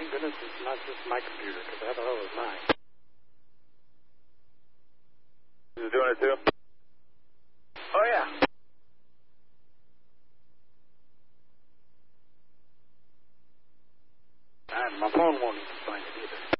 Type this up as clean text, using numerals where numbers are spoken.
thank goodness it's not just my computer, because I thought it was mine. Is it doing it too? Oh, yeah. And my phone won't even find it either.